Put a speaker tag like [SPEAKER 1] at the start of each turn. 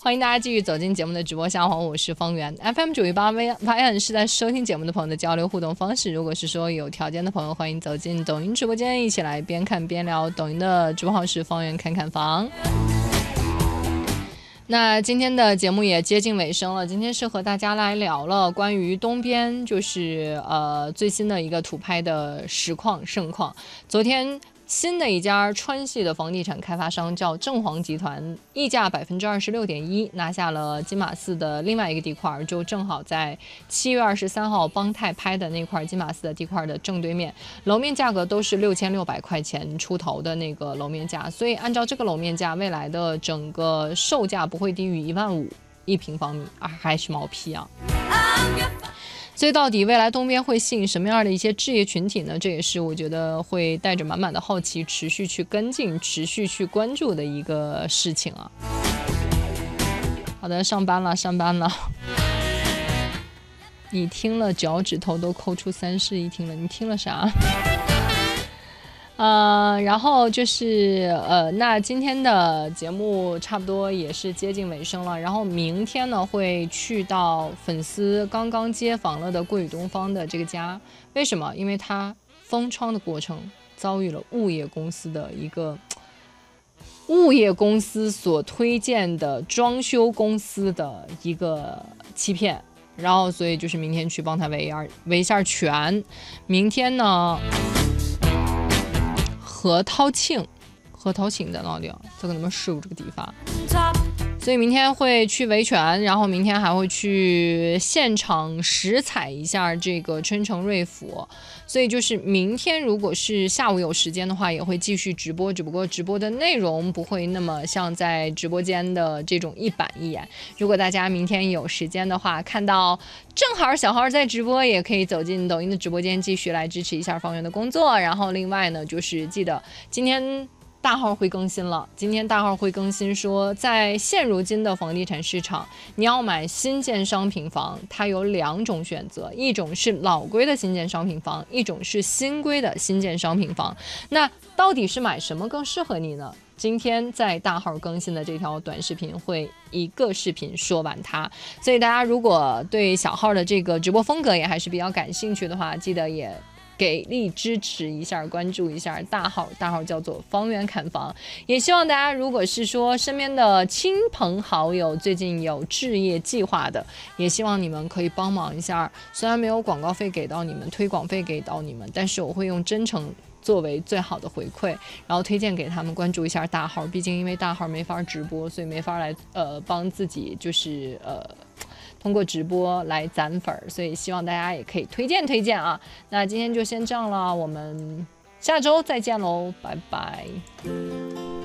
[SPEAKER 1] 欢迎大家继续走进节目的直播下方，我是方圆。FM 918VN 是在收听节目的朋友的交流互动方式。如果是说有条件的朋友，欢迎走进抖音直播间，一起来边看边聊。抖音的直播号是方圆看看房。那今天的节目也接近尾声了，今天是和大家来聊了关于东边就是最新的一个土拍的实况盛况。昨天新的一家川系的房地产开发商叫正煌集团，溢价26.1%拿下了金马寺的另外一个地块，就正好在7月23号邦泰拍的那块金马寺的地块的正对面，楼面价格都是6600块钱出头的那个楼面价，所以按照这个楼面价，未来的整个售价不会低于15000一平方米啊，还是毛坯啊。所以到底未来东边会吸引什么样的一些置业群体呢？这也是我觉得会带着满满的好奇持续去跟进、持续去关注的一个事情啊。好的，上班了。你听了脚趾头都抠出3室一厅了，你听了啥？然后就是那今天的节目差不多也是接近尾声了。然后明天呢会去到粉丝刚刚接房了的桂宇东方的这个家，为什么？因为他封窗的过程遭遇了物业公司所推荐的装修公司的一个欺骗，然后所以就是明天去帮他围一下拳。明天呢何涛庆在哪里啊？这个能不能试过这个地方？所以明天会去维权，然后明天还会去现场实采一下这个春城瑞府。所以就是明天如果是下午有时间的话，也会继续直播，只不过直播的内容不会那么像在直播间的这种一板一眼。如果大家明天有时间的话，看到正好小号在直播，也可以走进抖音的直播间继续来支持一下方圆的工作。然后另外呢，就是记得今天大号会更新了。今天大号会更新说，在现如今的房地产市场，你要买新建商品房，它有2种选择，一种是老规的新建商品房，一种是新规的新建商品房。那到底是买什么更适合你呢？今天在大号更新的这条短视频会一个视频说完它，所以大家如果对小号的这个直播风格也还是比较感兴趣的话，记得也给力支持一下，关注一下大号叫做方圆看房。也希望大家如果是说身边的亲朋好友最近有置业计划的，也希望你们可以帮忙一下，虽然没有广告费给到你们，推广费给到你们，但是我会用真诚作为最好的回馈，然后推荐给他们关注一下大号。毕竟因为大号没法直播，所以没法来帮自己就是通过直播来攒粉，所以希望大家也可以推荐啊。那今天就先这样了，我们下周再见喽，拜拜。